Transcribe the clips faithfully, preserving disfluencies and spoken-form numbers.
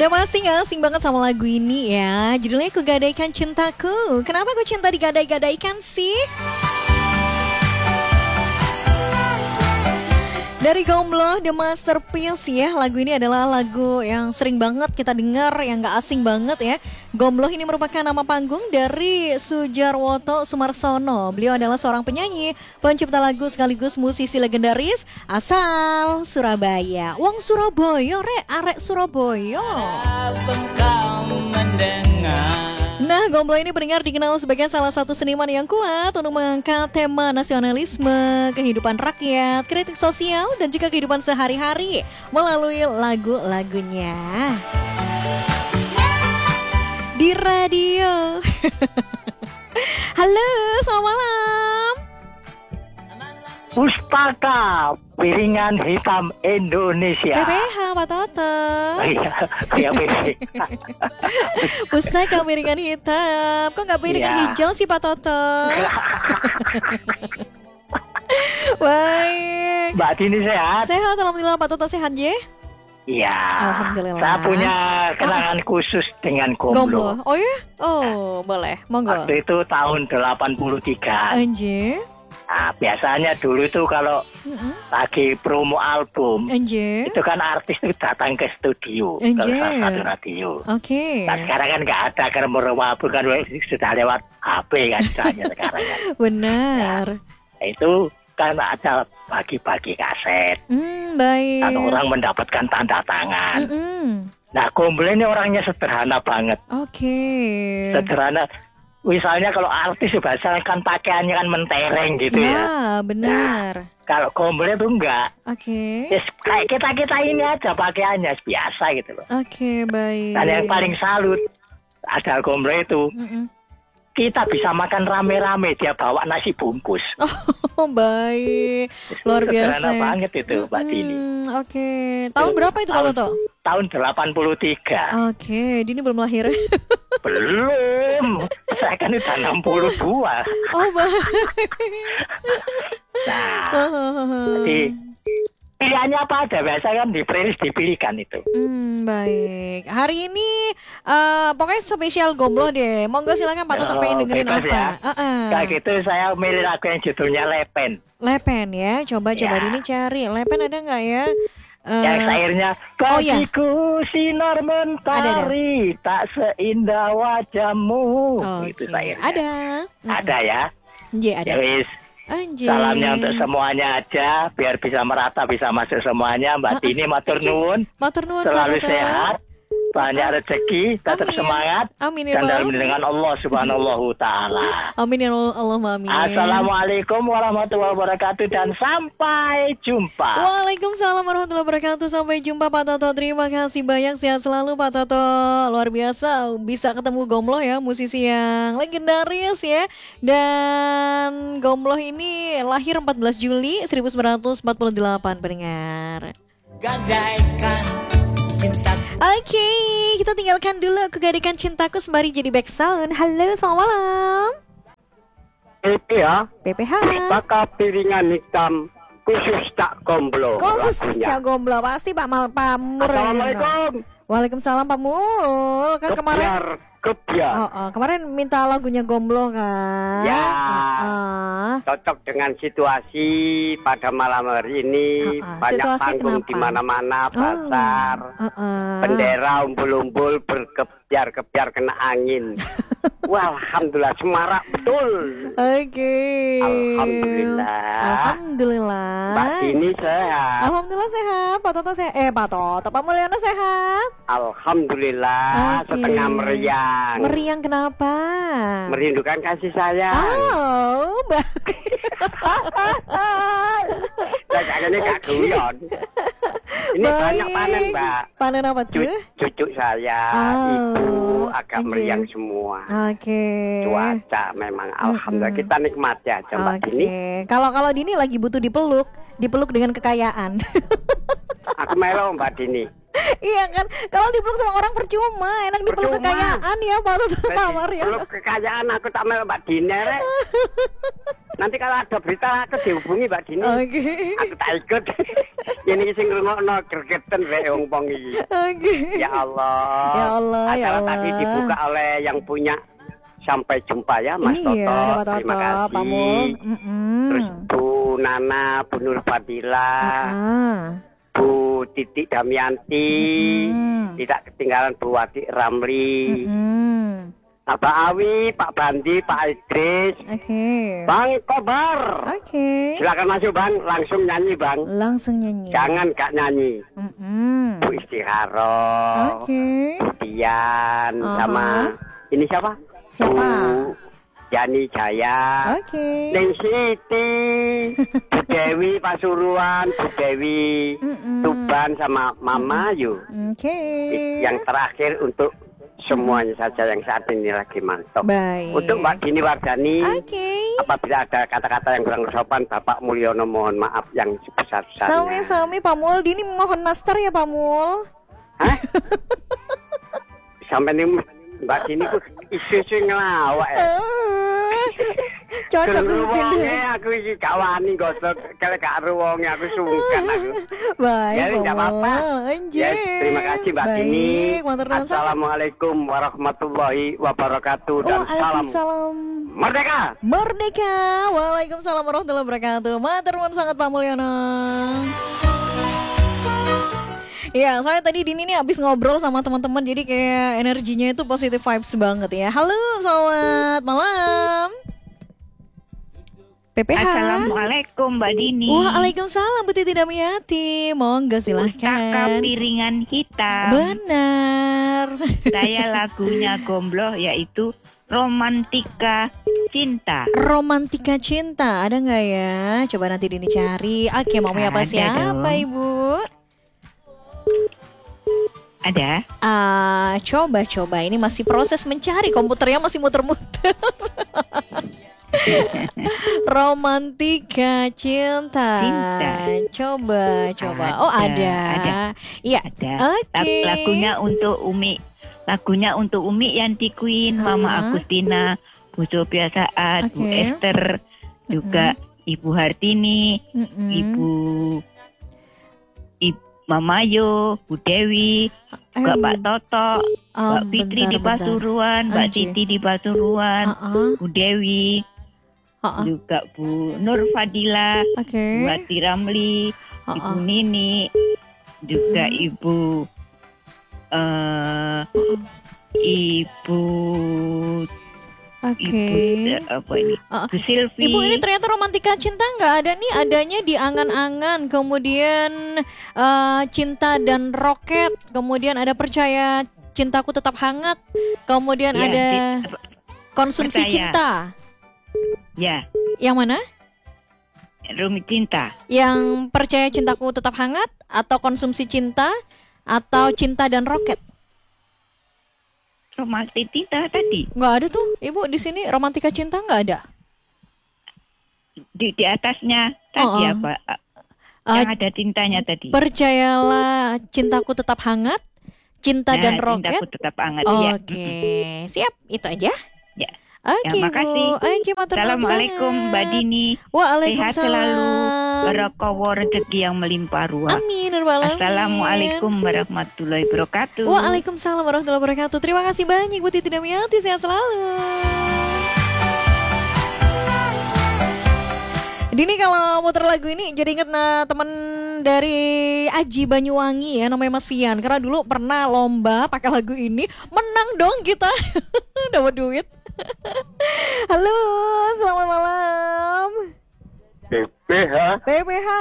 Udah pasti gak asing banget sama lagu ini ya. Judulnya Ku Gadaikan Cintaku. Kenapa kok cinta digadai-gadaikan sih? Dari Gombloh, The Masterpiece ya. Lagu ini adalah lagu yang sering banget kita dengar, yang gak asing banget ya. Gombloh ini merupakan nama panggung dari Sujarwoto Sumarsono. Beliau adalah seorang penyanyi, pencipta lagu sekaligus musisi legendaris asal Surabaya. Wong Surabaya, rek, arek Surabaya. Nah, Gombloh ini pendengar dikenal sebagai salah satu seniman yang kuat untuk mengangkat tema nasionalisme, kehidupan rakyat, kritik sosial, dan juga kehidupan sehari-hari melalui lagu-lagunya. Di radio. Halo, selamat malam. Pustaka Piringan Hitam Indonesia. P P H Pak Toto. Oh iya, kayak P P H. Pustaka Piringan Hitam. Kok nggak piringan Ya. hijau sih Pak Toto? Baik. Mbak Dini sehat? Sehat, alhamdulillah. Pak Toto sehat ya? Iya. Alhamdulillah. Saya punya kenangan khusus dengan Gombloh. Gombloh. Oh ya? Oh, boleh. Monggo. Waktu itu tahun delapan puluh tiga. Anjir. Nah, biasanya dulu itu kalau Mm-mm. lagi promo album, Anjir. itu kan artis itu datang ke studio, ke Anjir. salah satu radio. Oke. Nah, sekarang kan nggak ada, karena promo album kan sudah lewat H P kan misalnya sekarang kan. Benar. Nah, itu kan ada bagi-bagi kaset. Hmm, baik. Dan orang mendapatkan tanda tangan. Mm-mm. Nah, Gombloh ini orangnya sederhana banget. Oke. Sederhana. Misalnya kalau artis biasanya kan pakaiannya kan mentereng gitu ya. Ya, benar. Kalau Gombloh itu enggak. Oke. Yes, kayak kita-kita ini aja pakaiannya biasa gitu loh. Oke, baik. Dan yang paling salut ada Gombloh itu, Mm-mm. kita bisa makan rame-rame, dia bawa nasi bungkus. Oh, baik. Luar biasa. Sederhana banget itu, Mbak Dini. Hmm, oke. Tahun berapa itu Pak Tahun- Toto? Tahun delapan puluh tiga. Oke, Dini belum lahir. Belum. Saya kan udah enam puluh dua. Oh, baik. Nah, jadi pilihannya apa ada? Biasa kan di playlist dipilihkan itu. Hmm, baik. Hari ini eh, pokoknya spesial Gombloh deh. Monggo silakan Pak Toto Oh, pengen dengerin bebas apa? ya. Heeh. Kayak gitu saya milih lagu yang judulnya Lepen. Lepen ya. Coba coba Ya. Dini cari. Lepen ada nggak ya? Eh, Yang akhirnya oh, ya. bagiku sinar mentari tak seindah wajahmu. oke. Itu akhirnya. Ada. Ada ya. Iya, ada. Ya wis. Anjir. Salamnya untuk semuanya aja, biar bisa merata, bisa masuk semuanya. Mbak Dini matur nuwun, Matur nuwun Pak selalu Toto. sehat, banyak rezeki, tetap Amin. semangat, Amin ya dan dalam Rabbal dengan Allah Subhanahu Taala. Amin ya Allah, amin. Assalamualaikum warahmatullahi wabarakatuh dan sampai jumpa. Waalaikumsalam warahmatullahi wabarakatuh. Sampai jumpa Pak Toto. Terima kasih banyak. Sehat selalu Pak Toto. Luar biasa bisa ketemu Gombloh ya, musisi yang legendaris ya. Dan Gombloh ini lahir empat belas Juli seribu sembilan ratus empat puluh delapan pendengar. Gadaikan cintaku. Oke, kita tinggalkan dulu Kegadaikan Cintaku sembari jadi back sound. Halo, selamat malam. Itu ya, P P H. Pustaka Piringan Hitam khusus tak Gombloh. Khusus lagunya. Cak Gombloh pasti Pak Mal Pamur. Assalamualaikum. Waalaikumsalam Pak Mul. Kan kemarin Kebiar, kebiar. oh, oh, kemarin minta lagunya Gombloh kan? Ya. Heeh. Cocok dengan situasi pada malam hari ini. Uh-uh. Banyak Situasi panggung kenapa? di mana-mana, pasar, Heeh. bendera umbul-umbul berkebiar-kebiar kena angin. Wah, alhamdulillah semarak betul. Oke. Alhamdulillah. Alhamdulillah. Mbak Dini sehat. Alhamdulillah sehat. Pak Toto sehat. Eh Pak Toto, Pak Mulyono sehat. Alhamdulillah Oke. setengah meriang. Meriang kenapa? Merindukan kasih sayang. Oh, ba- Ini gak guyon. Ini Baik. banyak panen, Mbak. Panen apa Cu- tuh? Cucu saya, Oh, ibu agak oke. meriang semua. Oke. Cuaca memang alhamdulillah kita nikmati aja, Mbak Oke. Dini. Kalau kalau Dini lagi butuh dipeluk, dipeluk dengan kekayaan. Aku melo, Mbak Dini. Iya kan? Kalau dipeluk sama orang percuma, enak dipeluk Percuma. kekayaan ya Pak Toto Pak Mario. Kalau kekayaan aku tak melo Mbak Dini, Rek. Nanti kalau ada berita aku dihubungi Mbak Dini. Oke. Aku tak ikut. Ini sing ngrungokno gregeten rek wong wong iki. Oke. Ya Allah. Ya Allah, ya Acara Allah. tadi dibuka oleh yang punya. Sampai jumpa ya Mas Iya, Toto. Pak Toto, Terima kasih. Pak Mul. Mm-mm. Terus Bu Nana, Bu Nur Fadila, Ah. Bu Titik Damianti, Mm-mm. tidak ketinggalan Bu Wati Ramli, Mm-mm. Pak Awi, Pak Bandi, Pak Idris, Oke. Bang Kobar. Oke. Silakan masuk Bang, langsung nyanyi Bang. Langsung nyanyi. Jangan gak nyanyi. Mm-mm. Bu Istiharo, Oke. Bu Dian, Aha. sama ini siapa? Siapa? Bu Yani Jaya. Oke. Neng Siti, Bu Dewi Pasuruan, Bu Dewi Mm-mm. Tuban sama Mama Yu. Oke. Yang terakhir untuk semuanya saja yang saat ini lagi mantap. Baik. Untuk Mbak Dini Wardani, Oke. apabila ada kata-kata yang kurang sopan, Bapak Mulyono mohon maaf yang sebesar-besarnya. Sami-sami Pak Mul, ini mohon nastar ya Pak Mul. Hah? Sampai nih Mbak Dini ku isu-isu ngelawak ya. Eh, Cocok Seluruh mungkin. wongnya aku iki gak wani gosok kalau gak aru wongnya aku sungkan aku. Baik, Ya, Pak nggak apa-apa. Mul. Anjir. Ya, terima kasih Mbak Baik, Dini. matur nuwun sangat. Assalamualaikum warahmatullahi wabarakatuh dan salam Waalaikumsalam. merdeka. Merdeka. Waalaikumsalam warahmatullahi wabarakatuh. Matur nuwun sangat Pak Mulyono. Ya, saya tadi Dini nih abis ngobrol sama teman-teman, jadi kayak energinya itu positive vibes banget ya. Halo, selamat malam. P P H. Assalamualaikum Mbak Dini. Waalaikumsalam Bu Titi Damiati. Monggo Pustaka silahkan. piringan hitam. Benar. Saya lagunya Gombloh yaitu Romantika Cinta. Romantika cinta ada nggak ya? Coba nanti Dini cari. Oke, mau apa Ada siapa dong. Ibu? Ada? Ah, coba-coba ini masih proses mencari, komputernya masih muter-muter. Romantika cinta. Cinta. Coba, coba. Oh, Ada, ada. ada. Iya. Ada. Oke. Lag- Lagunya untuk Umi. Lagunya untuk Umi Yanti Queen, Mama Uh-huh. Agustina, Bu Sophia Saad, Bu Oke. Esther, juga Ibu Hartini, Mm-mm. Ibu Ibu Mama Yo, Bu Dewi, juga Em, Pak Toto, oh, Mbak Fitri bentar, di bentar. Pasuruan, Mbak Anjir. Titi di Pasuruan, Ah-ah, Bu Dewi, ah-ah. juga Bu Nur Fadila, Oke. Bu Ati Ramli, Ah-ah. Ibu Nini, juga Ibu eh Ibu Oke. Ibu eh, apa ini? Ah, Bu Silvi. Ibu, ini ternyata romantika cinta nggak ada nih, adanya di angan-angan, kemudian eh, cinta dan roket, kemudian ada percaya cintaku tetap hangat, kemudian Ya, ada di- konsumsi percaya. cinta. Ya, Yang mana? Rumit Cinta. Yang percaya cintaku tetap hangat, atau konsumsi cinta, atau cinta dan roket? Romantis Cinta tadi. Nggak ada tuh, Ibu di sini romantika cinta nggak ada. Di, di atasnya tadi Oh, oh. apa? Eh, Yang ada cintanya tadi. Percayalah cintaku tetap hangat, cinta Nah, dan roket. cintaku tetap hangat ya. Oke, siap. Itu aja. Ya. Oke, Ya, makasih. Bu. Oke, matur nuwun Assalamualaikum sangat. Mbak Dini. Sehat Waalaikumsalam. selalu. Barokah rezeki yang melimpah ruah. Amin. ya rabbal alamin. Assalamualaikum warahmatullahi wabarakatuh. Waalaikumsalam warahmatullahi wabarakatuh. Terima kasih banyak Bu Titi Damiati. Sehat selalu. Dini kalau muter lagu ini jadi inget nah, teman dari Aji Banyuwangi ya, namanya Mas Fian. Karena dulu pernah lomba pakai lagu ini, menang dong kita. Dapat duit. Halo, selamat malam. P P H P P H.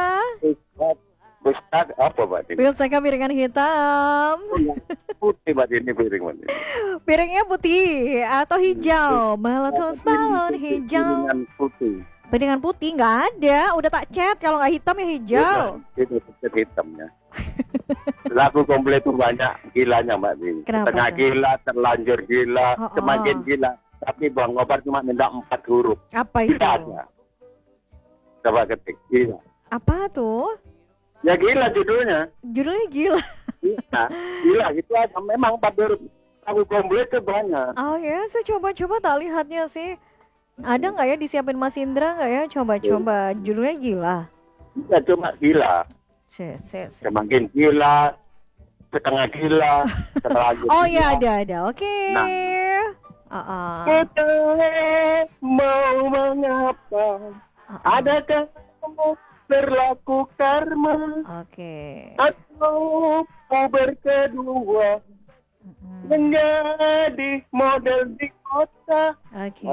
Ustad apa Mbak Dini? Pustaka piringan hitam. Putih Mbak Dini piring Mbak Dini. Piringnya putih atau hijau? Meletus balon hijau. Piringan putih. Piringan putih nggak ada, udah tak cat. Kalau nggak hitam ya hijau. Itu itu hitamnya. Lagu komplit itu banyak gilanya Mbak Dini. Kenapa Setengah tuh? gila, terlanjur gila, Oh, oh. semakin gila. Tapi Bang Ngobar cuma minta empat huruf. Apa itu? Tidak ada. Coba ketik gila. Apa tuh? Ya gila judulnya. Judulnya gila. Gila, gila gitu aja. Memang empat huruf. Lagu komplit itu banyak. Oh ya, saya coba-coba tak lihatnya sih. Ada nggak ya disiapin Mas Indra nggak ya? Coba-coba. Judulnya gila. Ya cuma gila. Se, se, se. Semakin gila, setengah gila, terlanjur Oh gila. ya ada ada. Oke. Nah. Uh-uh. Kita mau mengapa? Uh-uh. Adakah kamu berlaku karma? Oke. Atau mau berkedua Mm-mm. menjadi model di kota? Oke.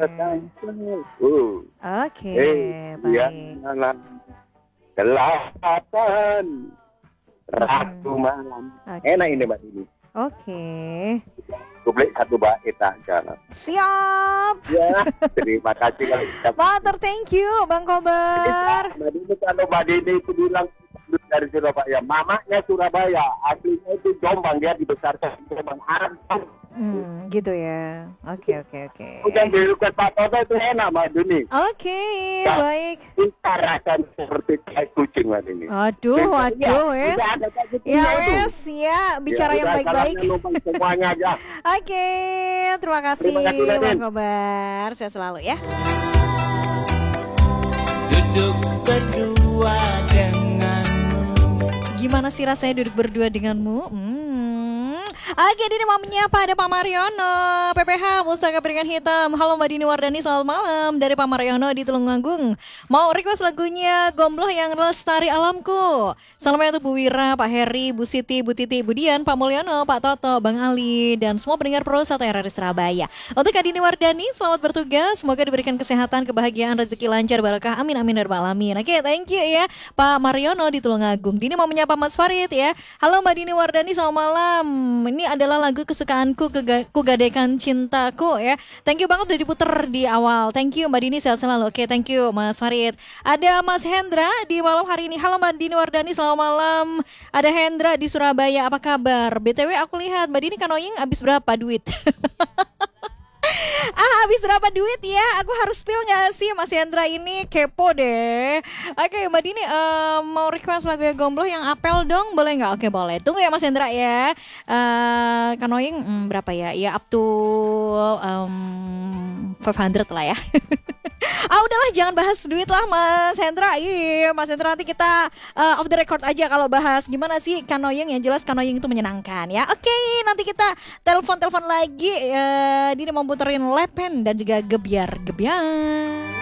Uh, Oke. eh, Baik. jalan kelihatan ragu malam. Oke. Enak ini Mbak Dini. Oke. Publik satu bait aja. Siap. Ya, terima kasih kalau kita. Matur, thank you Bang Kobar. Mbak Dini, kalau Mbak Dini itu bilang dari Surabaya, mamanya Surabaya, aslinya itu Jombang, dia dibesarkan di Jombang. Arab. Hmm, gitu ya. Oke, oke, oke. Bukan di Ruket Pak Toto itu enak Mbak Dini. Oke, Ya. baik. Kita rasakan seperti kayak kucing Mbak Dini. Aduh, waduh, Ya, wes. udah ada kayak kucingnya Ya, itu. wes, ya. Bicara Ya, yang udah, baik-baik. salamnya numpang semuanya aja. Oke, terima kasih Terima kasih, Raden. Bang Kobar. Saya selalu ya. Duduk berdua denganmu. Gimana sih rasanya duduk berdua denganmu? Hmm. Oke, Dini mau menyapa ada Pak Mariono, P P H Pustaka Piringan Hitam. Halo Mbak Dini Wardani, selamat malam dari Pak Mariono di Tulungagung. Mau request lagunya Gombloh yang Lestari Alamku. Salamnya untuk Bu Wira, Pak Heri, Bu Siti, Bu Titi, Bu Dian, Pak Mulyono, Pak Toto, Bang Ali, dan semua pendengar Pro satu R R I Surabaya. Untuk Kak Dini Wardani, selamat bertugas. Semoga diberikan kesehatan, kebahagiaan, rezeki lancar, barokah. Amin, amin, dan alamin. Oke, thank you ya Pak Mariono di Tulungagung. Dini mau menyapa Mas Farid ya. Halo Mbak Dini Wardani, selamat malam. Ini adalah lagu kesukaanku, Kega- Kugadekan Cintaku ya. Thank you banget udah diputer di awal. Thank you Mbak Dini, sehat selalu. Oke, thank you Mas Farid. Ada Mas Hendra di malam hari ini. Halo Mbak Dini Wardani, selamat malam. Ada Hendra di Surabaya, apa kabar? B T W aku lihat Mbak Dini kanoying habis berapa duit? Ah, habis berapa duit ya? Aku harus spill gak sih Mas Hendra ini? Kepo deh. Oke Mbak Dini eh, mau request lagu Gombloh yang apel dong, boleh nggak? Oke boleh. Tunggu ya Mas Hendra ya. Eh Kanoing hmm, berapa ya? Ya up to um, lima ratus lah ya. Ah udahlah, jangan bahas duit lah Mas Hendra. Iya Mas Hendra, nanti kita uh, off the record aja kalau bahas gimana sih kanoying. Yang jelas kanoying itu menyenangkan ya. Oke, nanti kita telepon-telepon lagi. uh, Dini mau puterin Lepen dan juga Gebiar Gebiar.